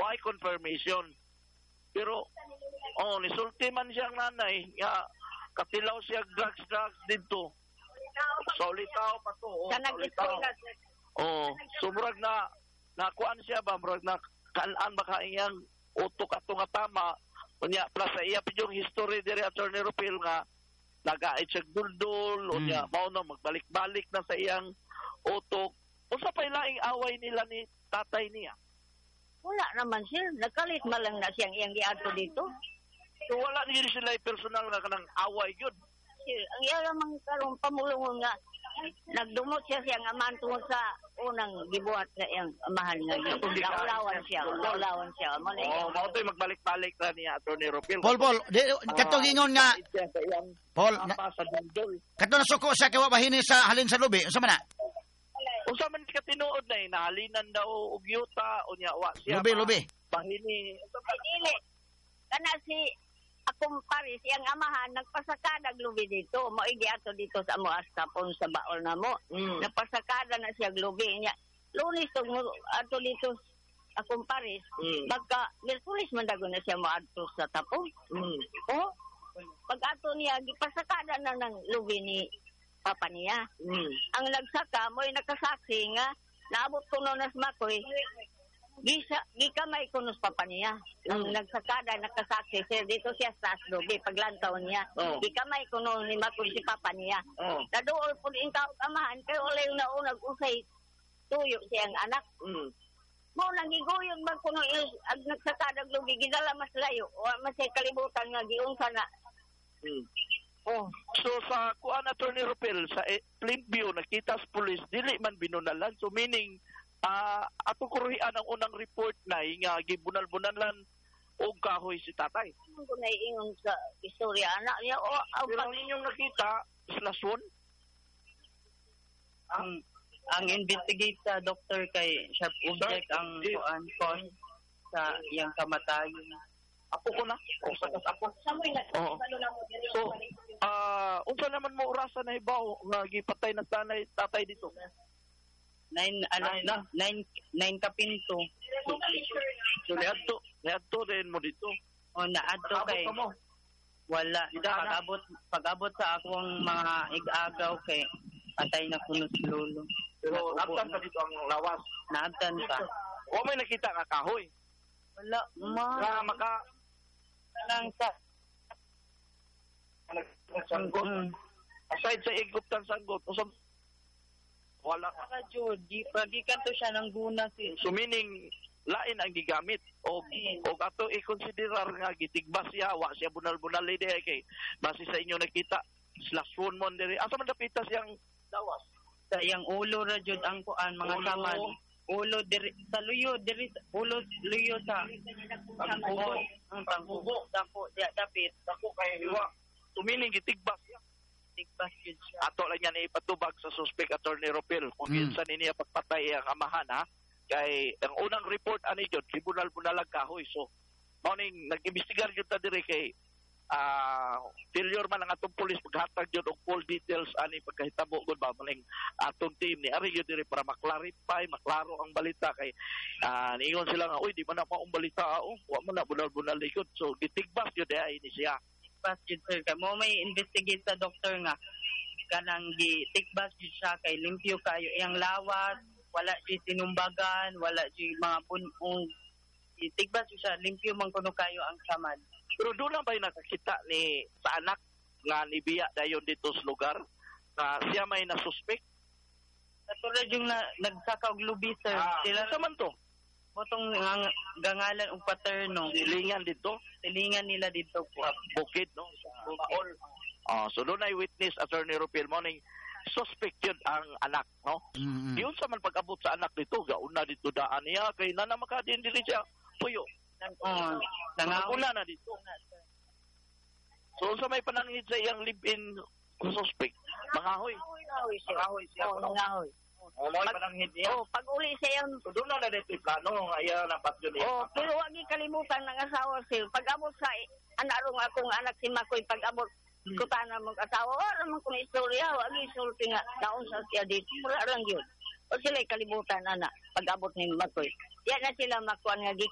why confirmation. Pero nisulti man siyang nanay nga katilaw siya drugs dito. Solitaw pa to. Murag na nakuan siya ba, murag na kalaan ba kaiyang utok ato nga tama. Unya plus sa iya yung history diri Attorney Rupil nga nagait siya duldul, unya mao na magbalik-balik na sa iyang utok. Unsa pa laing away nila ni tatay niya? Wala naman siya. Nagkalit malang na siyang iyang giadto dito. So wala niya sila personal nga kanang away yun. Ang iya lamang karong pamulungon nga nagdumot siya siyang amahan tungod sa unang gibuhat sa iyang amahan nga ulawan siya. Mao to'y magbalik-balik na niya Attorney Rupil. Paul, katong ingon nga Paul, kato na suko siya kaya bahini sa halin sa lubi. Unsa man na? Unsa man ka tinuod na nahalinan daw og yuta unya wa siya. Lubi. Bahini. Ay dili. Kana si akong paris iyang amahan nagpasakada lubi dito. Mao giadto dito sa amo astapon sa baol na mo. Napasakada na siya lubi niya. Lunes tong ato dito akong paris. Pagka Merkulis man dago na siya moadto sa tapon. Pag ato niya gipasakada na ng lubi ni papa niya. Ang nagsaka mo'y nakasaksi nga naabot ko na nas makoy gikamay ko nos papa niya. Ang nagsakada nakasaksi siya dito siya sa lubi paglantaw niya. Gikamay ko no ni makoy si papa niya. Naduol po din ka amahan kay ulay na unag usay tuyo siyang anak. Mo nang giguyod man kuno ag nagsakada lubi gidala mas layo. Wa mas kalibutan nga giunsa na. So sa kuan Attorney Rupil sa Flint View nakita sa police dili man binunalan, so meaning ato kuruhian ang unang report na nga gibunal-bunalan og kahoy si tatay. Kung naiingon sa istorya anak niya pero ang inyong nakita slason ang investigate sa doktor kay sharp object ang kuan cause sa iyang kamatayon. Apo ko na. Apo. So, unsa naman mo orasan na ibaw nga gipatay ng tatay dito? 9 kapinto. So, niadto din mo dito. Naadto kay wala. Pag-abot sa akong mga ig-agaw kay patay na kuno si lolo. Pero naabtan ka dito ang lawas. Naabtan ka. O may nakita nga kahoy? Wala. Nang sa sanggot. Aside sa iguptan sanggot, wala ka. Di pagikan to siya ng guna si. So meaning, lain ang gigamit. O ato i-considerar nga gitigbas siya, wa siya bunal-bunal di kay base sa inyo nakita, slash-one mo diri. Asa man napita siyang dawas? Sa iyang ulo ra jud ang kuan mga saman. Ulo diri sa luyo sa ang panghubo dako dapit kay hiwa tumiling gitigbas yun siya. Ato lang yan ipatubag sa suspect Attorney Rupil kung minsan niya pagpatay ang amahan ha kay ang unang report ani jud tribunal-bunalag kahoy so morning nag-imbestigar jud ta diri kay failure man ang atong pulis paghatag jud og full details ani pagkahitabo gud ba maling atong team ni ari jud diri para maklarify maklaro ang balita kay niingon sila nga uy di man na maong balita wa man na bunal-bunal likod so gitigbas jud ay ni siya tikbas jud sir kay mo may investigate sa doktor nga kanang gitikbas jud siya kay limpyo kayo iyang lawas wala jud tinumbagan wala jud mga punong tigbas siya limpyo man kuno kayo ang samad. Pero doon lang ba yung nakakita ni sa anak nga nibiya dayon dito sa lugar na siya may nasuspect? Katulad yung nagsaka og lubi sir. Sila naman to? Motong gangalan og paterno. Silingan dito? Silingan nila dito po. Bukid no? Baol. So doon ay witness Attorney Rupil morning suspect yun ang anak no? Yun sa man pag-abot sa anak dito gauna dito daan niya kay nanamakadin dili siya puyo. Nanguna na dito. So sa may panangid sa iyang live-in suspect, mangahoy. Mangahoy siya. Mangahoy. May panangid niya. Pag uli siya yung... So doon na dito plano, ayaw na pat yun. Pero wag kalimutan ng asawa siya. Pag-abot sa anarong akong anak si Makoy, pag-abot kutana mong asawa, wala naman kung istorya, wag isulti nga, naon sa siya dito, mula lang yun. O sila kalimutan, anak, pag-abot ni Makoy. Yan na sila makuan nga